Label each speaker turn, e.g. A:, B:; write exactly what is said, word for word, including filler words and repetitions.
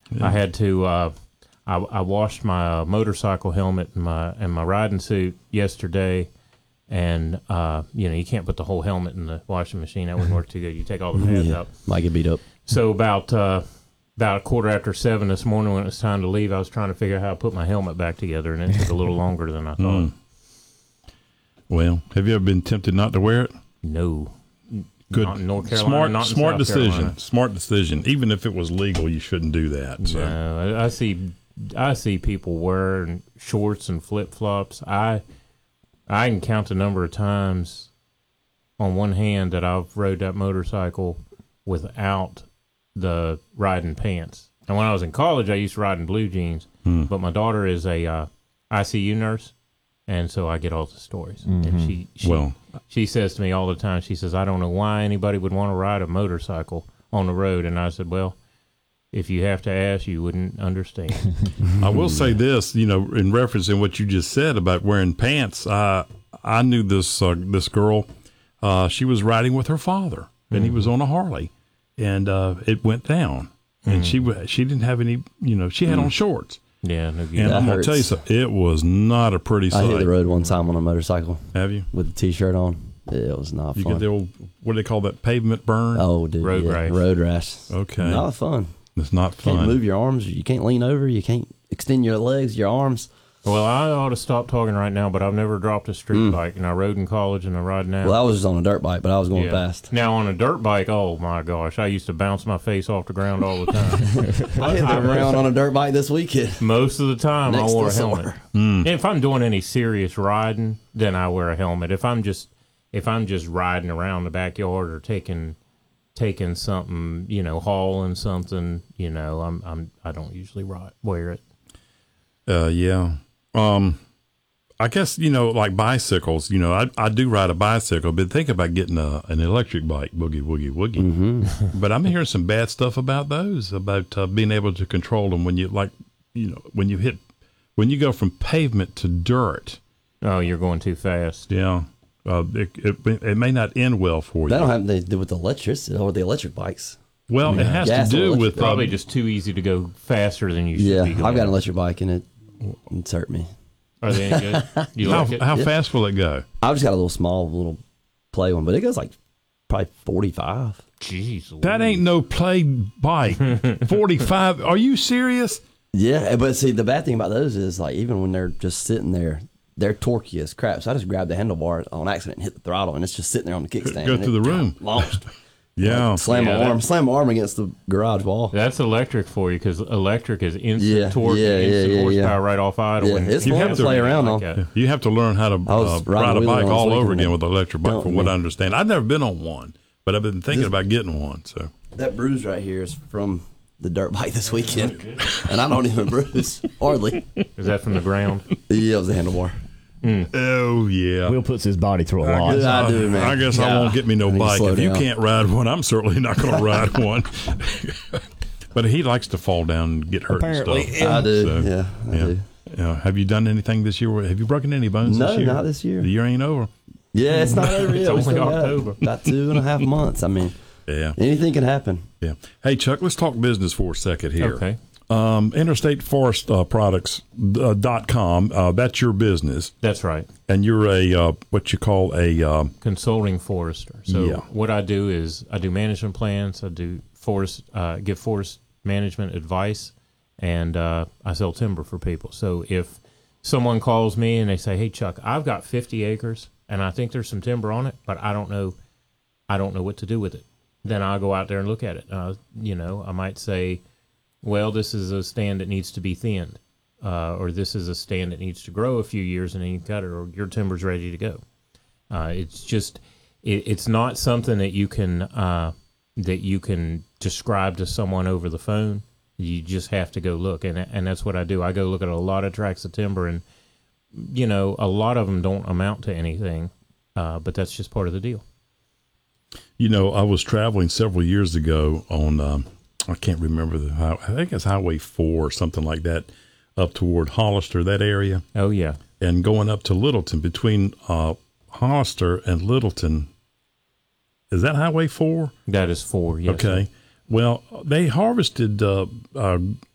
A: Yeah. I had to. Uh, I, I washed my uh, motorcycle helmet and my and my riding suit yesterday, and uh, you know you can't put the whole helmet in the washing machine. That wouldn't work too good. You take all the pads
B: yeah.
A: out.
B: Might get beat up.
A: So about uh, about a quarter after seven this morning, when it was time to leave, I was trying to figure out how to put my helmet back together, and it took a little longer than I thought.
C: Mm. Well, have you ever been tempted not to wear it?
A: No.
C: Good.
A: Not in North Carolina,
C: smart,
A: not in
C: smart
A: South
C: decision.
A: Carolina.
C: Smart decision. Even if it was legal, you shouldn't do that. So.
A: No, I, I see. I see people wearing shorts and flip flops. I, I can count the number of times on one hand that I've rode that motorcycle without the riding pants. And when I was in college, I used to ride in blue jeans.
C: Hmm.
A: But my daughter is a uh, I C U nurse. And so I get all the stories. Mm-hmm. And she, she
C: well,
A: she says to me all the time, she says, I don't know why anybody would want to ride a motorcycle on the road. And I said, well, if you have to ask, you wouldn't understand.
C: I will say this, you know, in reference to what you just said about wearing pants, uh, I knew this uh, this girl, uh, she was riding with her father, and mm-hmm. he was on a Harley, and uh, it went down. And mm-hmm. she she didn't have any, you know, she had mm-hmm. on shorts.
A: Yeah, no good.
C: And
B: that
C: I'm going
B: hurts.
C: to tell you something, it was not a pretty sight.
B: I hit the road one time on a motorcycle.
C: Have you?
B: With a T-shirt on. It was not
C: you
B: fun.
C: You get the old, what do they call that, pavement burn?
B: Oh, dude.
A: Road
B: yeah.
A: rash.
B: Road rash.
C: Okay.
B: Not fun.
C: It's not fun.
B: You can't move your arms. You can't lean over. You can't extend your legs, your arms.
A: Well, I ought to stop talking right now, but I've never dropped a street
B: Mm.
A: bike, and I rode in college, and I ride now.
B: Well, I was just on a dirt bike, but I was going
A: Yeah.
B: fast.
A: Now, on a dirt bike, oh, my gosh, I used to bounce my face off the ground all the time.
B: I hit the ground on a dirt bike this weekend.
A: Most of the time,
B: Next
A: I wore
B: to
A: a
B: the
A: helmet.
B: summer.
C: Mm.
A: And if I'm doing any serious riding, then I wear a helmet. If I'm just if I'm just riding around the backyard or taking taking something, you know, hauling something, you know, I'm I'm I don't usually ride, wear it.
C: Uh, yeah. Um, I guess, you know, like bicycles, you know, I, I do ride a bicycle, but think about getting a, an electric bike, boogie, woogie, woogie.
B: Mm-hmm.
C: But I'm hearing some bad stuff about those, about uh, being able to control them when you, like, you know, when you hit, when you go from pavement to dirt.
A: Oh, you're going too fast.
C: Yeah. Uh, it, it, it may not end well for
B: That
C: you.
B: don't have anything to do with the electricity or the electric bikes.
C: Well, yeah. it has
B: Gas
C: to do
B: electric.
C: with...
A: Probably
C: um,
A: just too easy to go faster than you should
B: Yeah,
A: be going.
B: I've got an electric bike and it, it's hurt me.
A: Are they any good? You
C: how
A: like it?
C: how
B: Yeah.
C: fast will it go?
B: I've just got a little small little play one, but it goes like probably forty-five.
A: Jeez,
C: That ain't no play bike. forty-five. Are you serious?
B: Yeah, but see, the bad thing about those is like even when they're just sitting there, they're torquey as crap. So I just grabbed the handlebar on accident and hit the throttle, and it's just sitting there on the kickstand.
C: Go
B: and
C: to
B: it
C: the room.
B: Launched.
C: Yeah.
B: Like, slam
A: Yeah,
B: my arm,
A: that-
B: slam my arm against the garage wall.
A: That's electric for you because electric is instant
B: Yeah,
A: torque,
B: yeah,
A: instant
B: yeah, yeah,
A: horsepower
B: yeah.
A: right off idle.
B: Yeah,
A: and
B: it's
C: You
B: fun
C: have
B: to
C: to-
B: play around
A: like
B: on.
A: that.
C: You have to learn how to
B: I was
C: uh,
B: riding
C: ride a
B: wheeling
C: bike
B: on
C: all
B: this
C: over
B: weekend
C: again
B: and
C: with an electric bike,
B: dumped
C: from what
B: me.
C: I understand. I've never been on one, but I've been thinking
B: This-
C: about getting one. So
B: That bruise right here is from the dirt bike this weekend, and I don't even bruise hardly.
A: Is that from the ground?
B: Yeah, it was the handlebar.
C: Oh yeah.
D: Will puts his body through a lot.
B: guess- I do, man.
C: I guess I
B: Yeah.
C: won't get me no
B: I need to
C: bike.
B: slow
C: If you
B: down.
C: can't ride one, I'm certainly not going to ride one. But he likes to fall down and get hurt
D: Apparently,
C: and stuff.
B: I do.
C: So,
B: yeah, I
C: yeah.
B: do.
C: Yeah. Have you done anything this year? Have you broken any bones
B: No,
C: this year?
B: not this year.
C: The year ain't over.
B: Yeah, it's not over yet.
A: It's
B: We
A: only
B: still got
A: October.
B: About two and a half months. I mean,
C: Yeah.
B: anything can happen.
C: Yeah. Hey, Chuck, let's talk business for a second here.
A: Okay.
C: Um, Interstate Forest uh, Products uh, dot com. Uh, that's your business,
A: That's right.
C: and you're a uh, what you call a uh,
A: Consulting forester. So
C: Yeah.
A: what I do is I do management plans. I do forest, uh, give forest management advice, and uh, I sell timber for people. So if someone calls me and they say, "Hey, Chuck, I've got fifty acres, and I think there's some timber on it, but I don't know, I don't know what to do with it," then I'll go out there and look at it. Uh, you know, I might say, well, this is a stand that needs to be thinned, uh, or this is a stand that needs to grow a few years and then you cut it, or your timber's ready to go. Uh, it's just, it, it's not something that you can uh, that you can describe to someone over the phone. You just have to go look, and and that's what I do. I go look at a lot of tracts of timber, and you know, a lot of them don't amount to anything, uh, but that's just part of the deal.
C: You know, I was traveling several years ago on, um, I can't remember the, high, I think it's Highway four or something like that, up toward Hollister, that area,
A: Oh yeah,
C: and going up to Littleton. Between uh, Hollister and Littleton, is that Highway four?
A: that is four. Yes,
C: Okay.
A: sir.
C: Well, they harvested uh, uh,